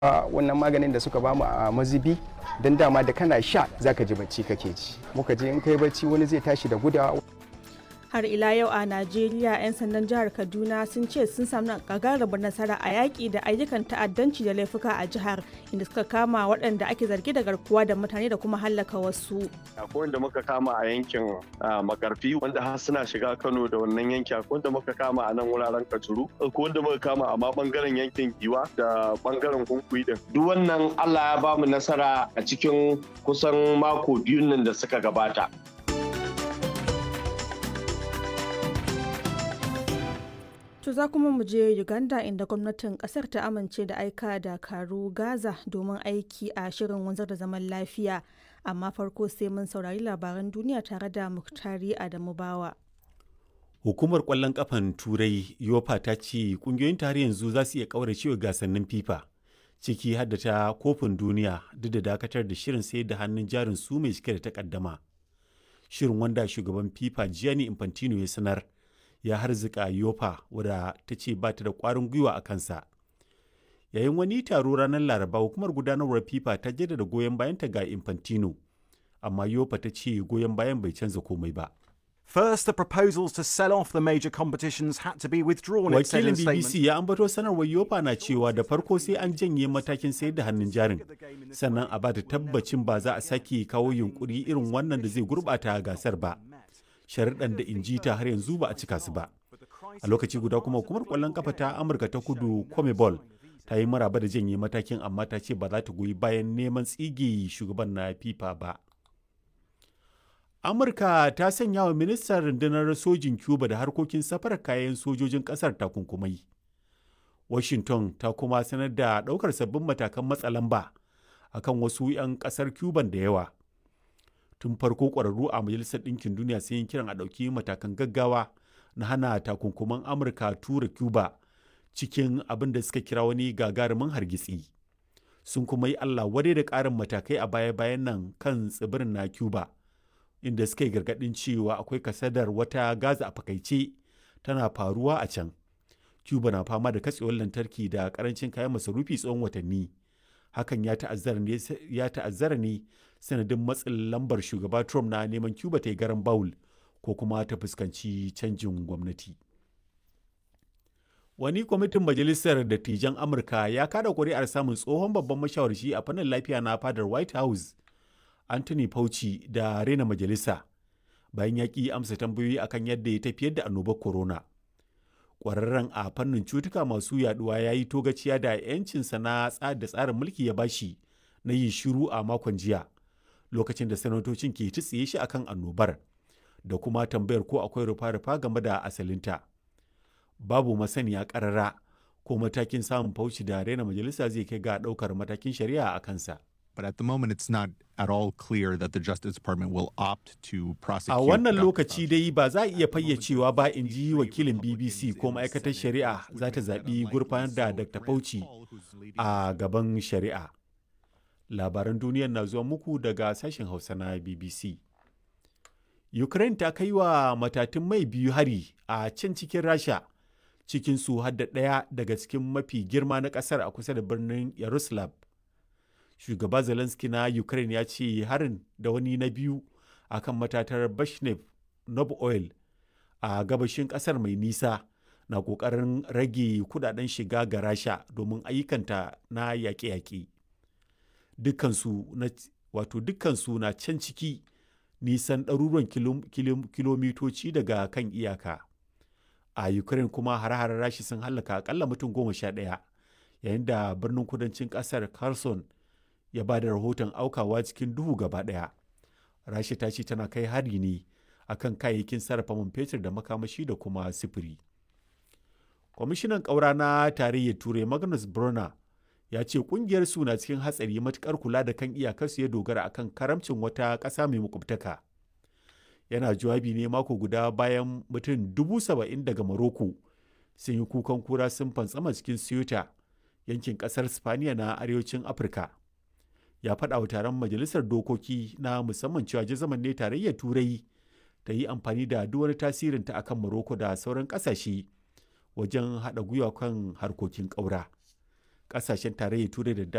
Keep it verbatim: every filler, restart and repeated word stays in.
wannan maganin da suka bamu a mazibi don dama da kana sha zaka ji bacci kake ji muka je in kai bacci wani zai tashi da gudawa. Har ila yau a Najeriya 'yan sandan jihar Kaduna sun ce sun samu gagarumar nasara a yaƙi da ayyukan ta'addanci da laifuka a jihar inda suka kama waɗanda ake zargi da garkuwa da mutane da kuma hallaka wasu. Akwai wanda muka kama a yankin Makarfi wanda har suna shiga Kano da wannan yanki, akwai wanda muka kama a nan wuraren Kajuru, akwai wanda muka kama a ma bangaren yankin Giwa da bangaren Kunkuyi din. Duk wannan Allah ya bamu nasara a cikin kusan mako biyun nan da suka gabata. To za kuma mu je Uganda inda gwamnatin kasar ta amince da aika dakaru Gaza domin aiki a shirin wanzar da zaman lafiya. Amma farko sai mun saurari labaran duniya tare da Muktari Adamu Bawa. Hukumar ƙwallon ƙafan Turai yofa ta ce ƙungiyoyin tare yanzu za su iya ƙauracewa gasannin FIFA ciki har da ta kofin duniya duk da dakatar da shirin sayar da hannun jarin su mai cike da takaddama. Shirin wanda shugaban FIFA Gianni Infantino ya sanar ya harzika yofa wadda ta ce ba ta da ƙwarin gwiwa a kansa. Yayin wani taro ranar Laraba, hukumar gudanarwar FIFA ta jaddada goyon bayanta ga Infantino, amma yofa ta ce goyon bayan bai canza komai ba. First, the proposals to sell off the major competitions had to be withdrawn. Wakilin B B C ya ambato sanarwar yofa na cewa da farko sai an janye matakin sayar da hannun jarin, sannan a ba ta tabbacin ba za a sake kawo yunkuri irin wannan da zai gurɓata gasar ba. Sharuɗan da inji ta har yanzu ba a cika su ba. A lokaci guda kuma hukumar ƙwallon kafa ta Amurka ta Kudu CONMEBOL ta yi maraba da janye matakin, amma ta ce ba za ta goyi bayan neman tsige shugaban na FIFA ba. Amurka ta sanya wa ministan rundunar sojin Cuba da harkokin safarar kayan sojojin ƙasar takunkumai. Washington ta kuma sanar da ɗaukar sabbin matakan matsa lamba akan wasu 'yan ƙasar Cuban da yawa. Tun farko ƙwararru a Majalisar Ɗinkin Duniya sun yi kiran a ɗauki matakan gaggawa na hana takunkuman Amurka tura Cuba cikin abin da suka kira wani gagarumin hargitsi. Sun kuma yi Allah wadai da ƙarin matakai a baya-bayan nan kan tsibirin na Cuba, inda suka yi gargaɗin cewa akwai kasadar wata Gaza a fakaice tana faruwa a can. Cuba na fama da katsewar lantarki da ƙarancin kayan masarufi tsawon watanni. Hakan ya ta'azzara ne sanadin matsin lambar shugaba Trump na neman Cuba ta yi garan bawul ko kuma ta fuskanci canjin gwamnati. Wani kwamitin Majalisar Dattijan Amurka ya kada ƙuri'ar samun tsohon babban mashawarci a fannin lafiya na fadar White House, Anthony Fauci, da rena majalisa bayan ya ƙi amsa tambayoyi akan yadda ya tafiyar da annobar corona. Ƙwararren a fannin cutuka masu yaduwa ya yi togaciya da 'yancinsa na da tsarin mulki ya bashi na yin shiru a makon jiya, lokacin da sanatocin ke tsiye shi akan annobar da kuma tambayar ko akwai rufa-rufa game da asalinta. Babu masaniya ƙarara ko matakin samun Fauci da rena majalisa zai kai ga ɗaukar matakin shari'a a kansa. But at the moment, it's not at all clear that the Justice Department will opt to prosecute. A wannan lokaci dai ba za a iya fayyacewa ba, in ji wakilin B B C, ko ma'aikatar shari'a za ta zaɓi gurfanar da Doctor Fauci a gaban shari'a. Labaran duniyar na zuwa muku daga sashen Hausa na B B C. Ukraine ta kai wa matatun mai biyu hari a can cikin Rasha, cikin su har da ɗaya daga cikin mafi girma na ƙasar a kusa da birnin Yaroslav. Shugaba Zelensky na Ukraine ya ce harin da wani na biyu a kan matatar Bashnev Nob Oil a gabashin ƙasar mai nisa na ƙoƙarin rage kudaden shiga ga Rasha domin ayyukanta na yaƙe-yaƙe. Dukkansu na wato dukkansu na can ciki nisan ɗaruruwan kilom, kilom, kilomitoci daga kan iyaka. A Ukraine kuma har-harar Rasha sun hallaka akalla mutum goma sha ɗaya, yayin da birnin kudancin ƙasar Kherson ya ba da rahoton aukawa cikin duhu gaba ɗaya. Rasha ta ce tana kai hari ne akan kayayyakin sarrafa man fetur da makamashi da kuma sifiri. Kwamishinan ƙaura na tarayyar Turai Magnus Brunner ya ce ƙungiyar su na cikin hatsari matuƙar kula da kan iyakarsu ya dogara akan karamcin wata ƙasa mai makwabtaka. Yana jawabi ne mako guda bayan mutum dubu saba'in daga Morocco sun yi kukan kura sun fantsama cikin Ceuta, yankin ƙasar Spaniya na arewacin Afirka. Ya faɗa wa taron majalisar dokoki na musamman cewa jazaman ne tarayyar Turai ta yi amfani da duk wani tasirinta akan Morocco da sauran ƙasashe wajen haɗa gwiwa kan harkokin ƙaura. Ƙasashen tarayyar Turai da